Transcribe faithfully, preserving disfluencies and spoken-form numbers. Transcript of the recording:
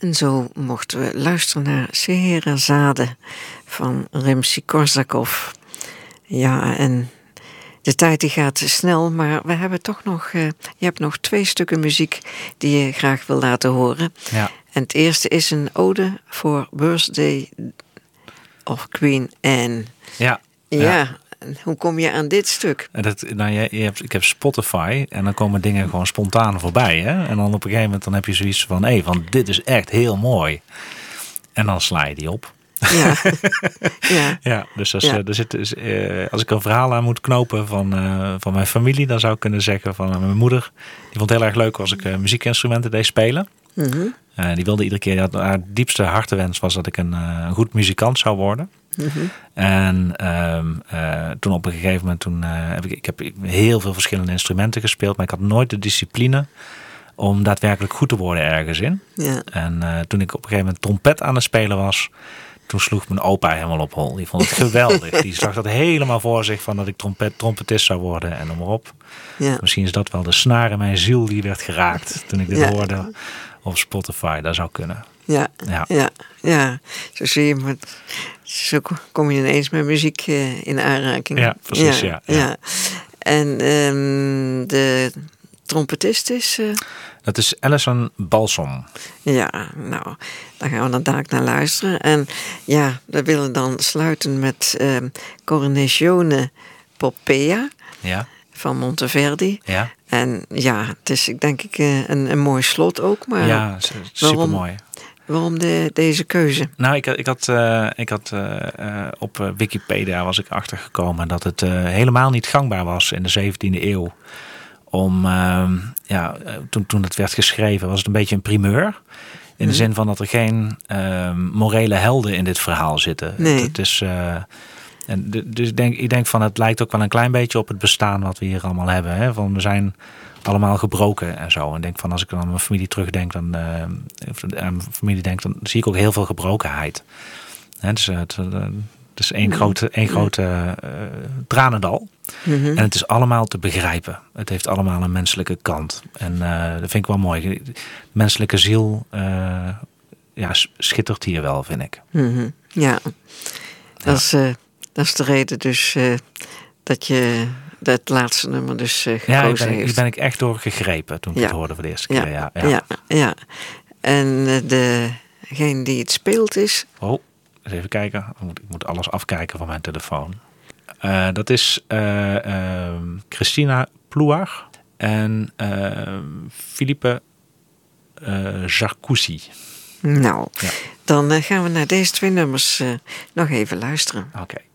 En zo mochten we luisteren naar Scheherazade van Rimsky-Korsakov. Ja, en de tijd die gaat snel, maar we hebben toch nog... Uh, je hebt nog twee stukken muziek die je graag wil laten horen. Ja. En het eerste is een ode voor Birthday of Queen Anne. Ja. Ja. ja. Hoe kom je aan dit stuk? Dat, nou, je, je hebt, ik heb Spotify en dan komen dingen gewoon spontaan voorbij. Hè? En dan op een gegeven moment dan heb je zoiets van... hé, van dit is echt heel mooi. En dan sla je die op. Ja, ja. ja dus als, ja. Er zit, dus, uh, als ik een verhaal aan moet knopen van, uh, van mijn familie... dan zou ik kunnen zeggen van uh, mijn moeder... die vond het heel erg leuk als ik uh, muziekinstrumenten deed spelen. Mm-hmm. Uh, die wilde iedere keer... haar diepste hartenwens was dat ik een, uh, een goed muzikant zou worden... Mm-hmm. En uh, uh, toen op een gegeven moment, toen, uh, heb ik, ik heb heel veel verschillende instrumenten gespeeld, maar ik had nooit de discipline om daadwerkelijk goed te worden ergens in. Ja. En uh, toen ik op een gegeven moment trompet aan het spelen was, toen sloeg mijn opa helemaal op hol. Die vond het geweldig. Die zag dat helemaal voor zich van dat ik trompet, trompetist zou worden en noem maar op. Ja. Misschien is dat wel de snaar in mijn ziel die werd geraakt toen ik dit ja. hoorde op Spotify. Dat zou kunnen. Ja, ja, ja, ja. Zo zie je, maar zo kom je ineens met muziek uh, in aanraking. Ja, precies, ja. ja, ja. ja. En um, de trompetist is... Uh... Dat is Alison Balsom. Ja, nou, daar gaan we dan dadelijk naar luisteren. En ja, we willen dan sluiten met uh, Coronazione Popea ja. van Monteverdi. Ja. En ja, het is ik denk ik een, een mooi slot ook. Maar ja, super mooi. Waarom de, deze keuze? Nou, ik, ik had, uh, ik had uh, uh, op uh, Wikipedia was ik achtergekomen dat het uh, helemaal niet gangbaar was in de zeventiende eeuw. Om, uh, ja, toen, toen het werd geschreven was het een beetje een primeur. In de hmm. zin van dat er geen uh, morele helden in dit verhaal zitten. Nee. Het, het is... Uh, En dus ik denk, ik denk van het lijkt ook wel een klein beetje op het bestaan wat we hier allemaal hebben. Hè? Van we zijn allemaal gebroken en zo. En ik denk van als ik dan aan mijn familie terugdenk, dan, uh, aan mijn familie denk, dan zie ik ook heel veel gebrokenheid. Hè? Dus, uh, het, uh, het is één grote, één grote uh, tranendal. Mm-hmm. En het is allemaal te begrijpen. Het heeft allemaal een menselijke kant. En uh, dat vind ik wel mooi. De menselijke ziel uh, ja, schittert hier wel, vind ik. Mm-hmm. Ja, dat ja. is... Uh... Dat is de reden dus uh, dat je dat laatste nummer dus uh, gekozen ja, ik ben, heeft. Ja, ben ik echt door gegrepen toen ik ja. het hoorde voor de eerste keer. Ja, ja, ja. ja, ja. En uh, degene die het speelt is... Oh, eens even kijken. Ik moet, ik moet alles afkijken van mijn telefoon. Uh, dat is uh, uh, Christina Plouar en uh, Philippe uh, Jarcoussi. Nou, ja. dan uh, gaan we naar deze twee nummers uh, nog even luisteren. Oké. Okay.